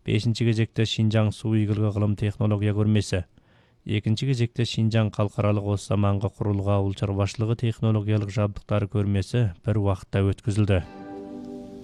5-нчи кезекте Шинжаң суу игілігі ғылым технология көрмесі. 2-нчи кезекте Шинжаң халықаралық осы заманғы құрылғы ауыл шаруашылығы технологиялық жабдықтары көрмесі бір уақытта өткізілді.